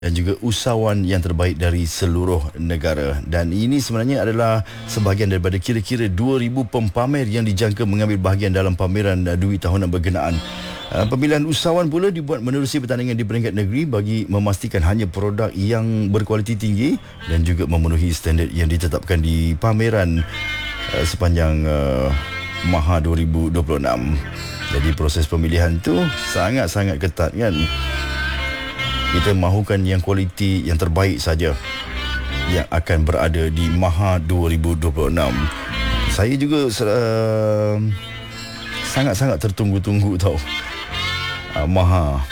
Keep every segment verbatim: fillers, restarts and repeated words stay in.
dan juga usahawan yang terbaik dari seluruh negara. Dan ini sebenarnya adalah sebahagian daripada kira-kira dua ribu pempamer yang dijangka mengambil bahagian dalam pameran uh, duit tahunan berkenaan. Uh, pemilihan usahawan pula dibuat menerusi pertandingan di peringkat negeri bagi memastikan hanya produk yang berkualiti tinggi dan juga memenuhi standard yang ditetapkan di pameran uh, sepanjang uh, Maha dua ribu dua puluh enam. Jadi proses pemilihan tu sangat-sangat ketat kan. Kita mahukan yang kualiti yang terbaik saja yang akan berada di Maha dua ribu dua puluh enam. Saya juga uh, sangat-sangat tertunggu-tunggu tau. Uh, Maha,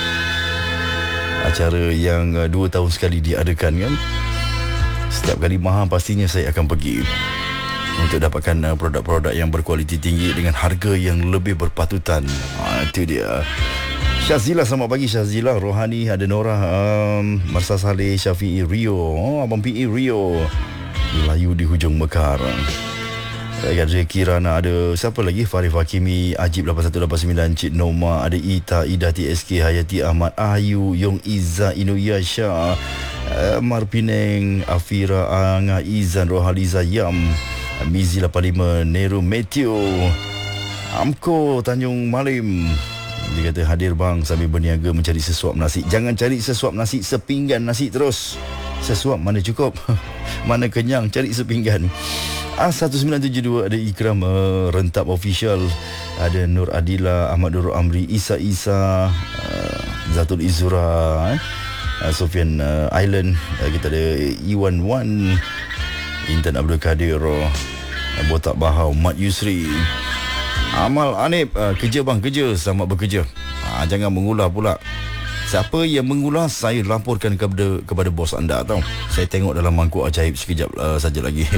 acara yang uh, dua tahun sekali diadakan kan. Setiap kali Maha pastinya saya akan pergi untuk dapatkan uh, produk-produk yang berkualiti tinggi dengan harga yang lebih berpatutan. uh, Itu dia. Syazila, selamat pagi Syazila. Rohani, ada Nora, um, Marsa Saleh, Syafi'i, Rio. Oh, Abang P E Rio Melayu di hujung Mekar. Ada Kirana, ada siapa lagi? Farif Hakimi, Ajib lapan satu lapan sembilan, Cik Noma, ada Ita, Ida T S K, Hayati Ahmad, Ayu, Yong Iza, Inuyasha, uh, Mar Pineng, Afira, Anga Izan, Rohaliza Yam, Mizi lapan lima, Neru Matthew, Amko, Tanjung Malim. Dia kata hadir bang sambil berniaga mencari sesuap nasi. Jangan cari sesuap nasi, sepinggan nasi terus. Sesuap mana cukup, mana kenyang, cari sepinggan. A satu sembilan tujuh dua, ada Ikram uh, Rentap Official, ada Nur Adila, Ahmad Nurul Amri, Isa Isa, uh, Zatul Izura, eh? uh, Sofian uh, Island, uh, kita ada Iwan Wan, Intan Abdul Kadir, uh, Botak Bahau, Mat Yusri, Amal Anip, uh, kerja bang, kerja, selamat bekerja. uh, Jangan mengulah pula. Siapa yang mengulah, saya laporkan kepada kepada bos anda tau. Saya tengok dalam mangkuk ajaib sekejap uh, saja lagi.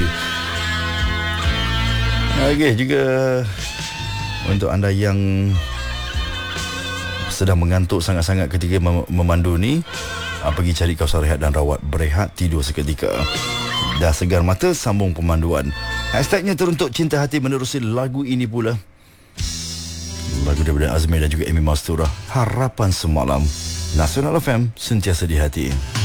Okey, juga untuk anda yang sedang mengantuk sangat-sangat ketika mem- memandu ni, uh, pergi cari kawasan rehat dan rawat. Berehat, tidur seketika. Dah segar mata, sambung pemanduan. Hashtagnya teruntuk cinta hati menerusi lagu ini pula. Lagu daripada Azmi dan juga Amy Mastura, Harapan Semalam. Nasional F M, sentiasa di hati.